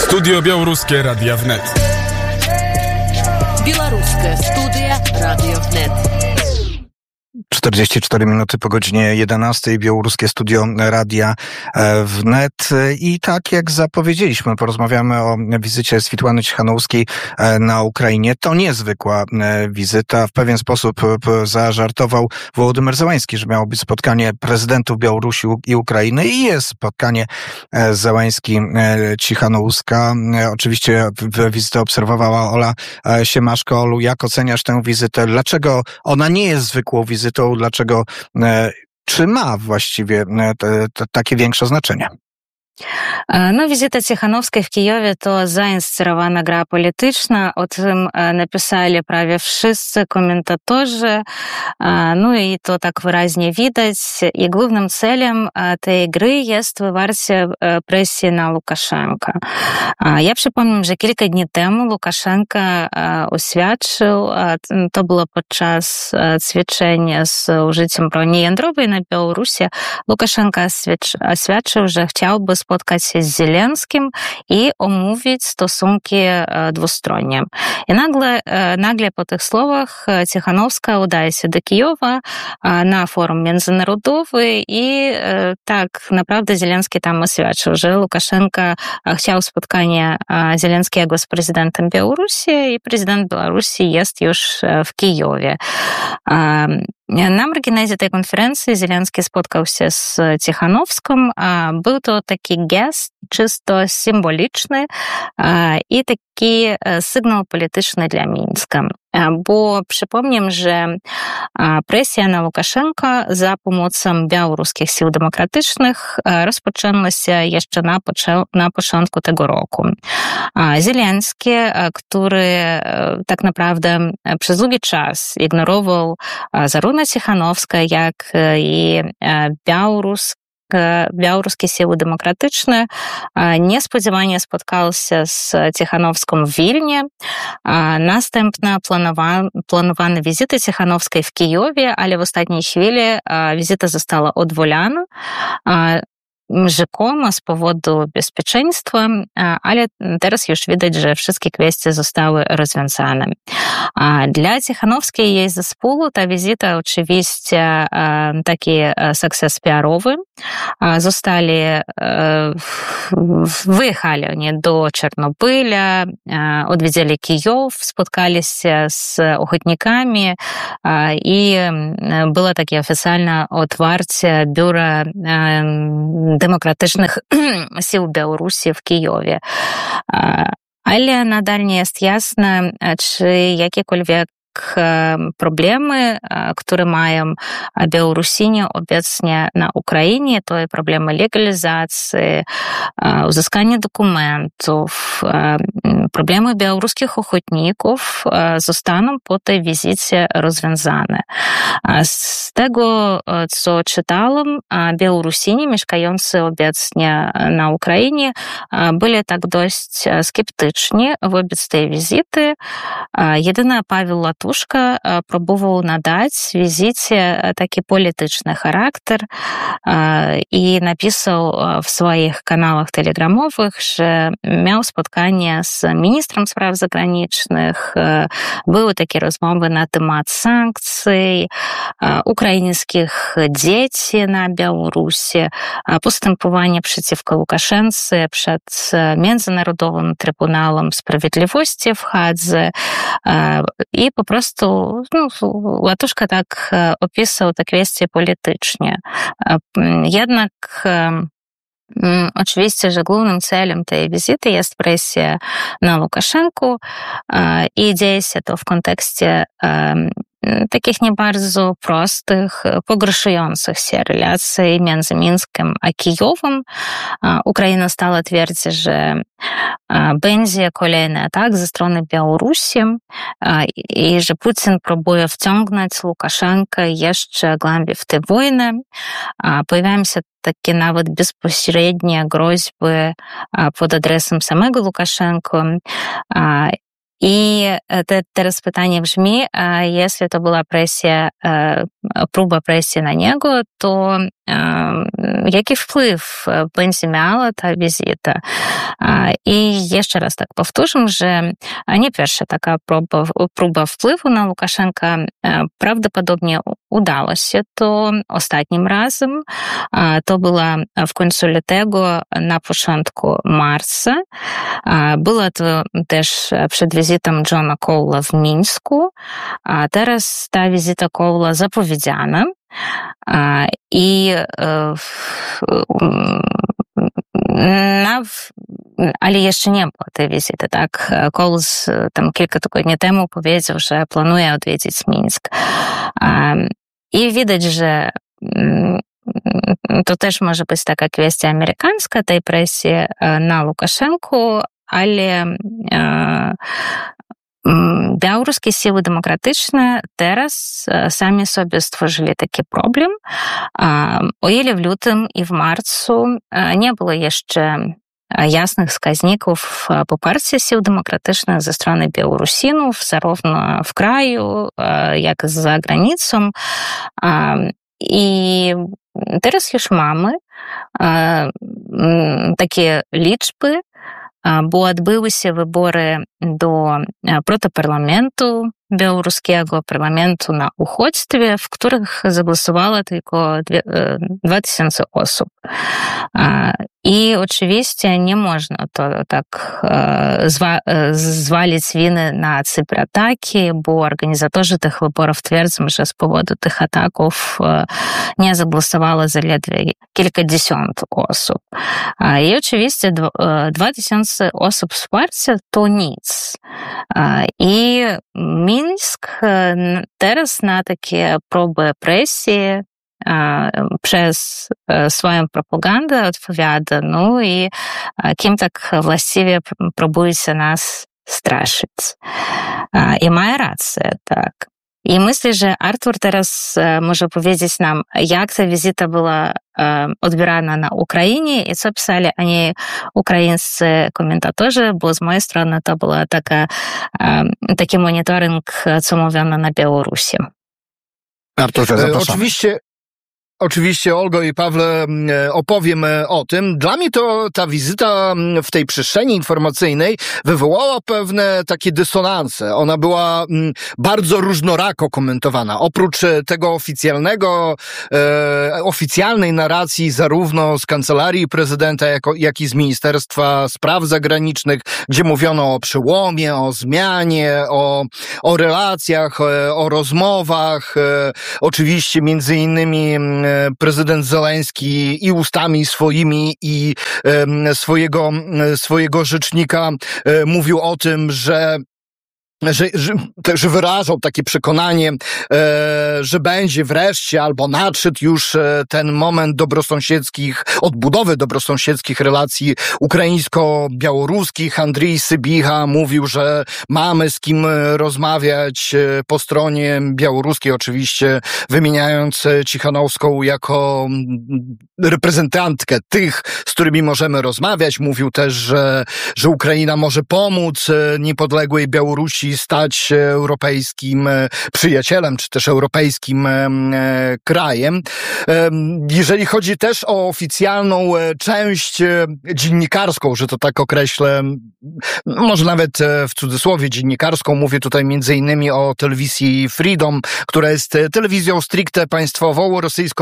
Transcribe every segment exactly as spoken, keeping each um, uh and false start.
Studio Białoruskie Radia Wnet. Białoruskie Studia Radio Wnet. czterdzieści cztery minuty po godzinie jedenastej, Białoruskie Studio Radia Wnet. I tak jak zapowiedzieliśmy, porozmawiamy o wizycie Switłany Cichanouskiej na Ukrainie. To niezwykła wizyta. W pewien sposób zażartował Wołodymyr Zełański, że miało być spotkanie prezydentów Białorusi i Ukrainy i jest spotkanie Zełański-Cichanouska. Oczywiście wizytę obserwowała Ola Siemaszko. Olu, jak oceniasz tę wizytę? Dlaczego ona nie jest zwykłą wizytą? Dlaczego, czy ma właściwie te, te, takie większe znaczenie? Ну, візіта Ціхановскай в Києві то заінсцирована гра політична, о цим написали праві wszyscy коментаторы, ну и то так выразнее видать. И главным целем этой игры jest wywarcie presji na Лукашенка. Я przypomnę, że kilka dni temu Лукашенко oświadczył, to było podczas ćwiczenia z użyciem broni jądrowej na Białorusi, Лукашенко oświadczył, że chciałby spotkać się z Zielenskim i omówić stosunki dwustronnie. I nagle, nagle po tych słowach Cichanouska udaje się do Kijowa na forum międzynarodowy i tak naprawdę Zielensky tam oświadczył, że Łukaszenko chciał spotkania Zieleńskiego z prezydentem Białorusi i prezydent Białorusi jest już w Kijowie. Na marginesie tej konferencji Zieleński spotkał się z Cichanowską. Był to taki gest czysto symboliczny i taki sygnał polityczny dla Mińska. Bo przypomnę, że presja na Łukaszenka za pomocą białoruskich sił demokratycznych rozpoczęła się jeszcze na, na początku tego roku. Zieleński, który tak naprawdę przez długi czas ignorował zarówno Cichanowską, jak i białoruskie białoruskie siły demokratyczne, niespodziewanie spotkał się z Cichanowską w Wilnie. Następna planowa- planowana wizyta Cichanowskiej w Kijowie, ale w ostatniej chwili wizyta została odwołana. Rzekomo z powodu bezpieczeństwa, ale teraz już widać, że wszystkie kwestie zostały rozwiązane. Dla Cichanowskiej i jej zespołu ta wizyta oczywiście taki sukces P R-owy. Zostali, wyjechali oni do Czernobyla, odwiedzili Kijów, spotkali się z ochotnikami i było takie oficjalne otwarcie biura demokratycznych sił Białorusi w Kijowie. Ale nadal nie jest jasne, czy jakiekolwiek problemy, które mają Białorusini obecnie na Ukrainie, to i problemy legalizacji, uzyskania dokumentów, problemy białoruskich ochotników zostaną po tej wizycie rozwiązane. Z tego, co czytałam, Białorusini mieszkający obecnie na Ukrainie byli tak dość sceptyczni wobec tej wizyty. Jedynie Paweł Latuszka próbował nadać wizycie taki polityczny charakter i napisał w swoich kanałach telegramowych, że miał spotkanie z ministrem spraw zagranicznych, były takie rozmowy na temat sankcji, ukraińskich dzieci na Białorusi, postępowanie przeciwko Łukaszence przed Międzynarodowym Trybunałem Sprawiedliwości w Hadze i po prostu no, Łatuszka tak opisał te kwestie politycznie. Jednak oczywiście, że głównym celem tej wizyty jest presja na Łukaszenkę i dzieje się to w kontekście takich nie bardzo prostych, pogarszających się relacji między Mińskiem a Kijowem. Ukraina stale twierdzi, że będzie kolejny atak ze strony Białorusi i że Putin próbuje wciągnąć Łukaszenkę jeszcze głębiej w tę wojnę. Pojawiają się takie nawet bezpośrednie groźby pod adresem samego Łukaszenki. I te, teraz pytanie brzmi, jeśli to była presja, próba presji na niego, to jaki wpływ będzie miała ta wizyta? I jeszcze raz tak powtórzę, że nie pierwsza taka próba, próba wpływu na Łukaszenka. Prawdopodobnie udało się to ostatnim razem. To było w końcu lutego, na początku marca. Było to też przed wizytą Johna Cowla w Mińsku. A teraz ta wizyta Cowla zapowiedziana. I na, ale jeszcze nie było tej wizyty, tak? Kohl tam kilka tygodni temu powiedział, że planuje odwiedzić Mińsk. I widać, że to też może być taka kwestia amerykańska, tej presji na Łukaszenkę, ale białoruskie siły demokratyczne teraz sami sobie stworzyli taki problem. O ile w lutym i w marcu nie było jeszcze jasnych wskaźników poparcia sił demokratycznych ze strony Białorusinów, zarówno w kraju, jak i za granicą. I teraz już mamy takie liczby, bo odbyły się wybory do protoparlamentu białoruskiego, parlamentu na uchodźstwie, w których zagłosowało tylko dwa tysiące osób. I oczywiście nie można to tak zwa, zwalić winy na cyberataki, bo organizatorzy tych wyborów twierdzą, że z powodu tych ataków nie zagłosowało zaledwie kilkadziesiąt osób. I oczywiście dwa tysiące osób wsparcia to nic. I Mińsk teraz na takie próby presji przez swoją propagandę odpowiada, no i kim tak właściwie próbuje się nas straszyć. I ma rację, tak. I myślę, że Artur teraz może powiedzieć nam, jak ta wizyta była odbierana na Ukrainie i co pisali oni ukraińscy komentatorzy, bo z mojej strony to był taki monitoring, co mówiono na Białorusi. Arturze, zapraszam. Oczywiście. Oczywiście, Olgo i Pawle, opowiem o tym. Dla mnie to ta wizyta w tej przestrzeni informacyjnej wywołała pewne takie dysonanse. Ona była bardzo różnorako komentowana. Oprócz tego oficjalnego, e, oficjalnej narracji zarówno z Kancelarii Prezydenta, jak, jak i z Ministerstwa Spraw Zagranicznych, gdzie mówiono o przełomie, o zmianie, o, o relacjach, o rozmowach. E, oczywiście między innymi prezydent Zeleński i ustami swoimi i e, swojego, e, swojego rzecznika e, mówił o tym, że Że, że, że wyrażał takie przekonanie, e, że będzie wreszcie albo nadszedł już e, ten moment dobrosąsiedzkich, odbudowy dobrosąsiedzkich relacji ukraińsko-białoruskich. Andrii Sybicha mówił, że mamy z kim rozmawiać e, po stronie białoruskiej, oczywiście wymieniając Cichanowską jako reprezentantkę tych, z którymi możemy rozmawiać. Mówił też, że, że Ukraina może pomóc e, niepodległej Białorusi stać się europejskim przyjacielem, czy też europejskim krajem. Jeżeli chodzi też o oficjalną część dziennikarską, że to tak określę, może nawet w cudzysłowie dziennikarską, mówię tutaj między innymi o telewizji Freedom, która jest telewizją stricte państwową,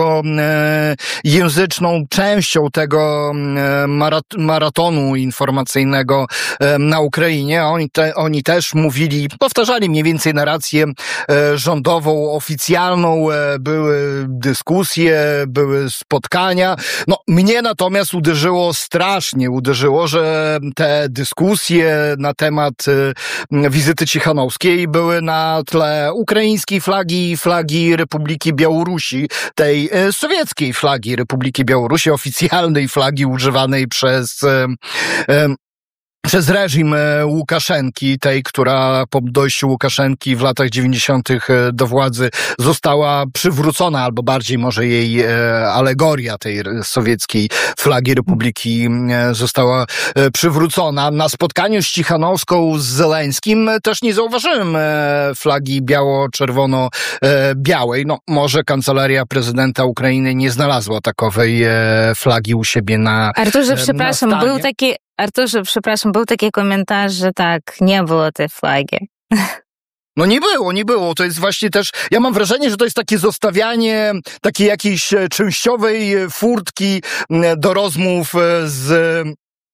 rosyjskojęzyczną częścią tego maratonu informacyjnego na Ukrainie. Oni, te, oni też mówili, powtarzali mniej więcej narrację e, rządową, oficjalną, e, były dyskusje, były spotkania. No, mnie natomiast uderzyło strasznie, uderzyło, że te dyskusje na temat e, wizyty Cichanowskiej były na tle ukraińskiej flagi, flagi Republiki Białorusi, tej e, sowieckiej flagi Republiki Białorusi, oficjalnej flagi używanej przez e, e, przez reżim Łukaszenki, tej, która po dojściu Łukaszenki w latach dziewięćdziesiątych do władzy została przywrócona, albo bardziej może jej alegoria tej sowieckiej flagi Republiki została przywrócona. Na spotkaniu z Cichanowską z Zeleńskim też nie zauważyłem flagi biało-czerwono-białej. No, może kancelaria prezydenta Ukrainy nie znalazła takowej flagi u siebie na Arturze, przepraszam, na był taki Arturze, przepraszam, był taki komentarz, że tak, nie było tej flagi. No nie było, nie było. To jest właśnie też, ja mam wrażenie, że to jest takie zostawianie takiej jakiejś częściowej furtki do rozmów z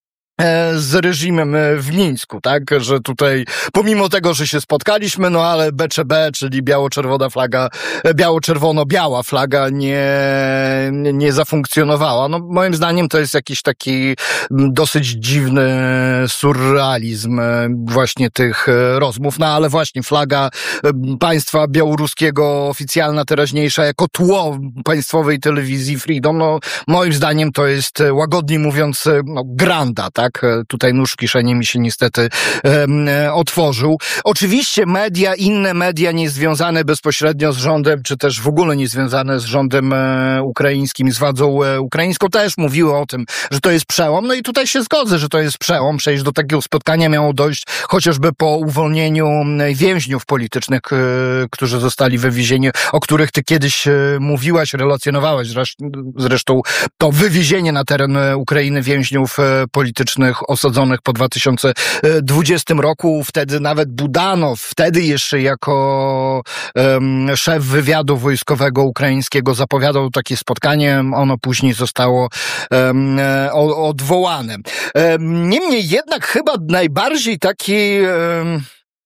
z reżimem w Mińsku, tak, że tutaj pomimo tego, że się spotkaliśmy, no ale B C B, czyli biało-czerwona flaga, biało-czerwono-biała flaga nie, nie zafunkcjonowała. No moim zdaniem to jest jakiś taki dosyć dziwny surrealizm właśnie tych rozmów, no ale właśnie flaga państwa białoruskiego oficjalna, teraźniejsza, jako tło państwowej telewizji Freedom, no moim zdaniem to jest łagodnie mówiąc no, granda, tak. Tutaj nóż w kieszeni mi się niestety um, otworzył. Oczywiście media, inne media niezwiązane bezpośrednio z rządem, czy też w ogóle niezwiązane z rządem e, ukraińskim, z władzą e, ukraińską, też mówiły o tym, że to jest przełom. No i tutaj się zgodzę, że to jest przełom. Przecież do takiego spotkania miało dojść chociażby po uwolnieniu więźniów politycznych, e, którzy zostali wywiezieni, o których ty kiedyś e, mówiłaś, relacjonowałaś zresztą to wywiezienie na teren Ukrainy więźniów e, politycznych osadzonych po dwa tysiące dwudziestym roku. Wtedy nawet Budanow, wtedy jeszcze jako um, szef wywiadu wojskowego ukraińskiego zapowiadał takie spotkanie. Ono później zostało um, odwołane. Um, niemniej jednak chyba najbardziej taki... Um,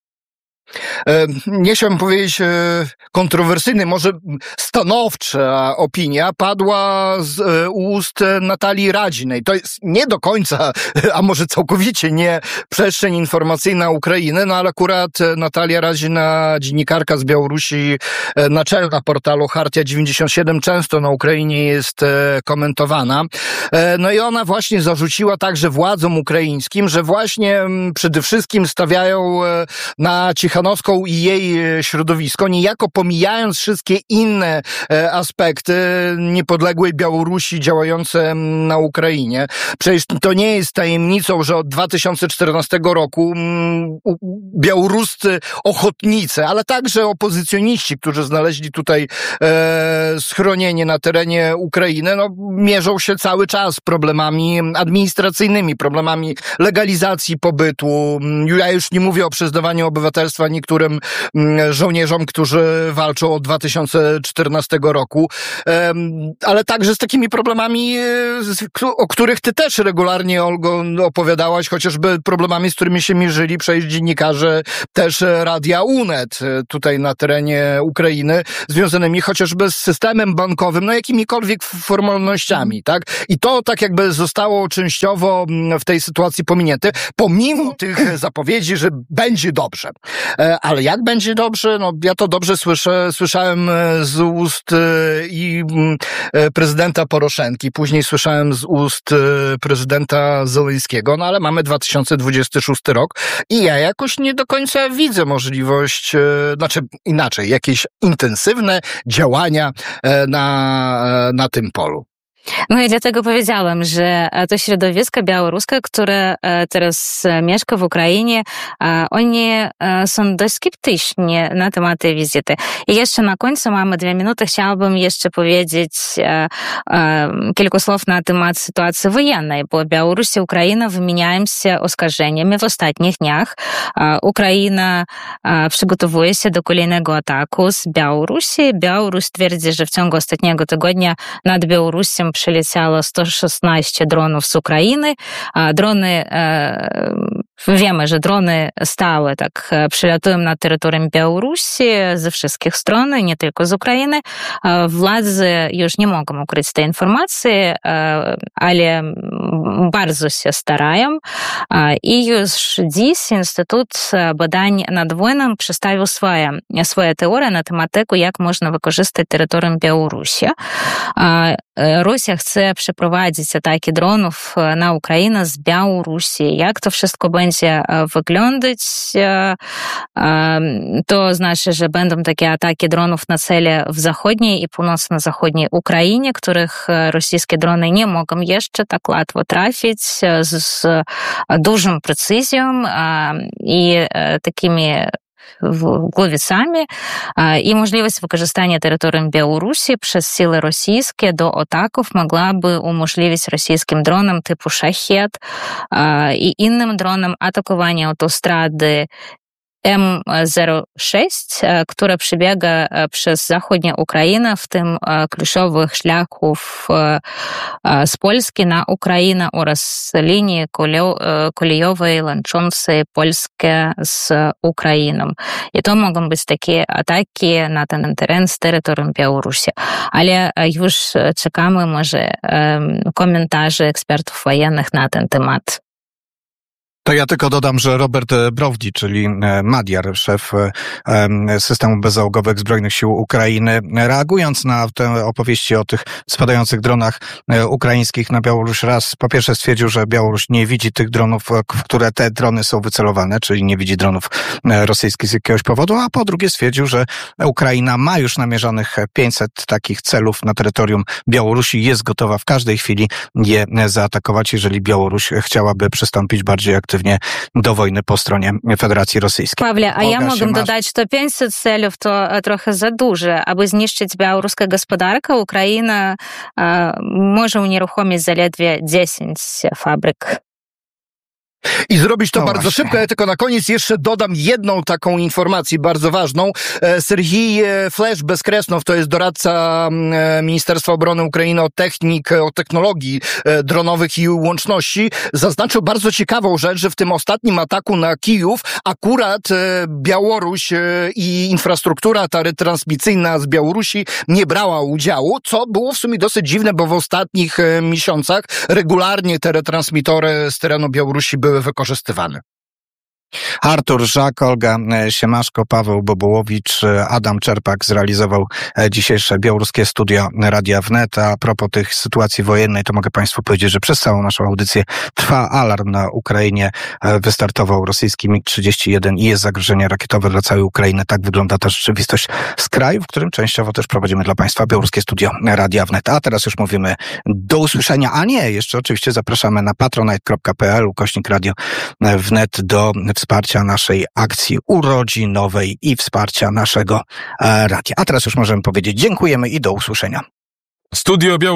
nie chciałbym powiedzieć kontrowersyjny, może stanowcza opinia padła z ust Natalii Radzinej. To jest nie do końca, a może całkowicie nie przestrzeń informacyjna Ukrainy, no ale akurat Natalia Radzina, dziennikarka z Białorusi, naczelna portalu Chartia dziewięćdziesiąt siedem, często na Ukrainie jest komentowana. No i ona właśnie zarzuciła także władzom ukraińskim, że właśnie przede wszystkim stawiają na Cichanowską i jej środowisko, niejako pomijając wszystkie inne aspekty niepodległej Białorusi działające na Ukrainie. Przecież to nie jest tajemnicą, że od dwa tysiące czternastego roku białoruscy ochotnicy, ale także opozycjoniści, którzy znaleźli tutaj schronienie na terenie Ukrainy, no, mierzą się cały czas problemami administracyjnymi, problemami legalizacji pobytu. Ja już nie mówię o przyznawaniu obywatelstwa niektórym żołnierzom, którzy walczą od dwa tysiące czternastego roku, ale także z takimi problemami, o których ty też regularnie, Olgo, opowiadałaś, chociażby problemami, z którymi się mierzyli przecież dziennikarze też Radia Unet tutaj na terenie Ukrainy, związanymi chociażby z systemem bankowym, no jakimikolwiek formalnościami, tak? I to tak jakby zostało częściowo w tej sytuacji pominięte, pomimo tych zapowiedzi, że będzie dobrze. Ale jak będzie dobrze? No ja to dobrze słyszę, słyszałem z ust i prezydenta Poroszenki, później słyszałem z ust prezydenta Zeleńskiego, no ale mamy dwa tysiące dwudziesty szósty rok i ja jakoś nie do końca widzę możliwość, znaczy inaczej, jakieś intensywne działania na, na tym polu. No i dlatego powiedziałam, że to środowisko białoruskie, które teraz mieszka w Ukrainie, oni są dość skeptyczni na temat tej wizyty. I jeszcze na końcu, mamy dwie minuty, chciałabym jeszcze powiedzieć kilka słów na temat sytuacji wojennej, bo Białoruś i Ukraina wymieniają się oskarżeniami w ostatnich dniach. Ukraina przygotowuje się do kolejnego ataku z Białorusi. Białoruś twierdzi, że w ciągu ostatniego tygodnia nad Białorusią przyleciało sto szesnaście dronów z Ukrainy. Drony wiemy, że drony stałe tak przylatują na terytorium Białorusi ze wszystkich stron, nie tylko z Ukrainy. Władze już nie mogą ukryć tej informacji, ale bardzo się starają. I już dziś Instytut Badań nad Wojną przedstawił swoje, swoje teorie na temat tego, jak można wykorzystać terytorium Białorusi. Rosja chce przeprowadzić ataki dronów na Ukrainę z Białorusi. Jak to wszystko będzie wyglądać? To znaczy, że będą takie ataki dronów na cele w zachodniej i północno-zachodniej Ukrainie, których rosyjskie drony nie mogą jeszcze tak łatwo trafić z dużą precyzją i takimi głowicami i możliwość wykorzystania terytorium Białorusi przez siły rosyjskie do ataków mogłaby umożliwić rosyjskim dronom typu Szachet i innym dronom atakowanie autostrady M zero sześć, która przebiega przez zachodnią Ukrainę, w tym kluczowych szlaków z Polski na Ukrainę oraz linii kolejowej łączącej Polskę z Ukrainą. I to mogą być takie ataki na ten teren z terytorium Białorusi. Ale już czekamy może komentarzy ekspertów wojennych na ten temat. To ja tylko dodam, że Robert Browdi, czyli Madiar, szef systemu bezzałogowych Zbrojnych Sił Ukrainy, reagując na te opowieści o tych spadających dronach ukraińskich na Białoruś, raz po pierwsze stwierdził, że Białoruś nie widzi tych dronów, w które te drony są wycelowane, czyli nie widzi dronów rosyjskich z jakiegoś powodu, a po drugie stwierdził, że Ukraina ma już namierzonych pięćset takich celów na terytorium Białorusi, jest gotowa w każdej chwili je zaatakować, jeżeli Białoruś chciałaby przystąpić bardziej aktywnie do wojny po stronie Federacji Rosyjskiej. Pawle, a Olga, ja mogę masz... dodać, że pięćset celów to trochę za dużo. Aby zniszczyć białoruską gospodarkę, Ukraina e, może unieruchomić zaledwie dziesięć fabryk. I zrobić to no bardzo właśnie. szybko. Ja tylko na koniec jeszcze dodam jedną taką informację bardzo ważną. Serhij Flesh-Bezkresnow, to jest doradca Ministerstwa Obrony Ukrainy od technik, od technologii dronowych i łączności, zaznaczył bardzo ciekawą rzecz, że w tym ostatnim ataku na Kijów akurat Białoruś i infrastruktura ta retransmisyjna z Białorusi nie brała udziału, co było w sumie dosyć dziwne, bo w ostatnich miesiącach regularnie te retransmitory z terenu Białorusi były wykorzystywane. Artur Żak, Olga Siemaszko, Paweł Bobołowicz, Adam Czerpak zrealizował dzisiejsze białoruskie studio Radia Wnet. A propos tych sytuacji wojennej, to mogę Państwu powiedzieć, że przez całą naszą audycję trwa alarm na Ukrainie. Wystartował rosyjski mig trzydzieści jeden i jest zagrożenie rakietowe dla całej Ukrainy. Tak wygląda ta rzeczywistość z kraju, w którym częściowo też prowadzimy dla Państwa białoruskie studio Radia Wnet. A teraz już mówimy do usłyszenia, a nie, jeszcze oczywiście zapraszamy na patronite kropka p l ukośnik Radio Wnet do wsparcia naszej akcji urodzinowej i wsparcia naszego e, radia. A teraz już możemy powiedzieć dziękujemy i do usłyszenia. Studio Biał